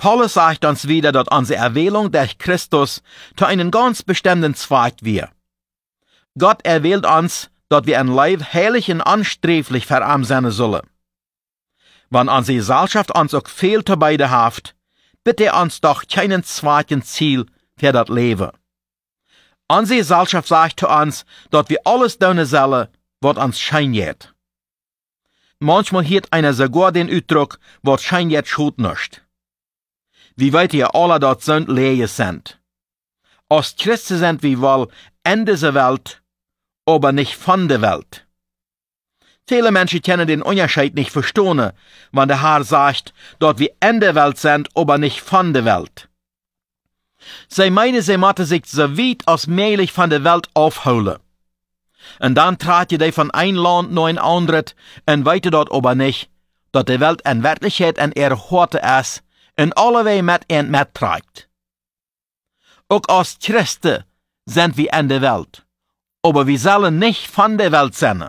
Paulus sagt uns wieder, dass unsere Erwählung durch Christus zu einem ganz bestimmten Zweck wir. Gott erwählt uns, dass wir ein Leib heilig und ansträflich für ihm sein sollen. Wenn unsere Gesellschaft uns auch viel zu beide haft, bitte uns doch keinen zweiten Ziel für das Leben. Unsere Gesellschaft sagt zu uns, dass wir alles tun sollen, was uns scheint. Manchmal hat einer sogar den Ausdruck, was scheint schuld nicht. Wir weten ja alle, dass Sünd Lehe sind. Als Christen sind wir wohl in dieser Welt, aber nicht von der Welt. Viele Menschen können den Unterschied nicht verstehen, wenn der Herr sagt, dass wir in der Welt sind, aber nicht von der Welt. Sie meinen, sie müssen sich so weit als möglich von der Welt aufholen. Und dann trat ihr von ein Land nach ein anderes und weiter dort aber nicht, dass die Welt in Wirklichkeit in ihrer Horte ist und alleweg mitträgt. Auch als Christen sind wir in der Welt, aber wir sollen nicht von der Welt sein.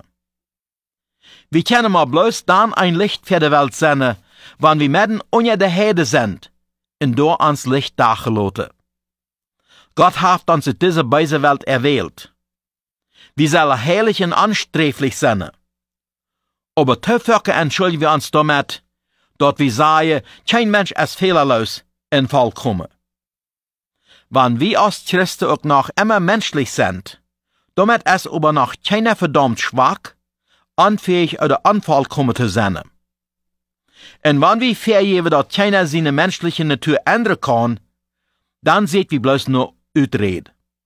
Wir können mal bloß dann ein Licht für die Welt sein, wenn wir mitten unter der Herde sind und durch ans Licht dagelassen. Gott hat uns in dieser beise Welt erwählt. Wir sollen heilig und ansträflich sein. Aber teufel entschuldigen wir uns damit, dass wir sagen, kein Mensch ist fehlerlos in vollkommen. Wenn wir als Christen auch noch immer menschlich sind, damit ist aber noch keiner verdammt schwach, unfähig oder unvollkommen zu sein. Und wenn wir vergeben, dass keiner seine menschliche Natur ändern kann, dann seht wir bloß nur Utrede.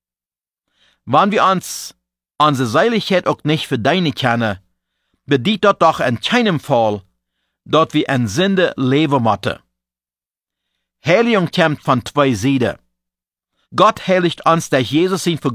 Wenn wir uns unsere Seiligkeit auch nicht verdienen können, bedeutet das doch in keinem Fall, dass wir in Sünde leben müssen. Heiligung kommt von zwei Seiten. Gott heiligt uns durch Jesus sein